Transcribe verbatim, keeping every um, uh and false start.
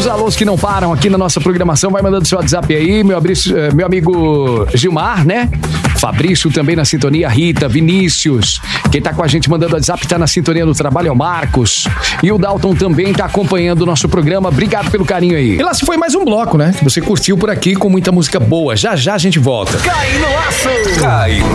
Os alôs que não param aqui na nossa programação, vai mandando seu WhatsApp aí, meu, abrício, meu amigo Gilmar, né? Fabrício também na sintonia, Rita, Vinícius. Quem tá com a gente mandando WhatsApp tá na sintonia do trabalho é o Marcos. E o Dalton também tá acompanhando o nosso programa. Obrigado pelo carinho aí. E lá se foi mais um bloco, né? Que você curtiu por aqui com muita música boa. Já já a gente volta. Cai no aço! Cai